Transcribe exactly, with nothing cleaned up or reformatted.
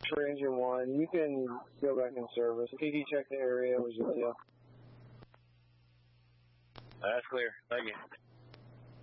For engine one, you can go back in service. Can you check the area? Was your deal? That's clear. Thank you.